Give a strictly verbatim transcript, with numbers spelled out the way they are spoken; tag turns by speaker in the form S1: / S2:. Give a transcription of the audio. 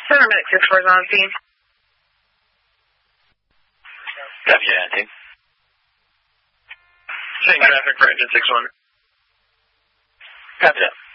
S1: Paramedic six four is on scene.
S2: Copy, team.
S3: Same traffic for engine six one.
S2: Copy that.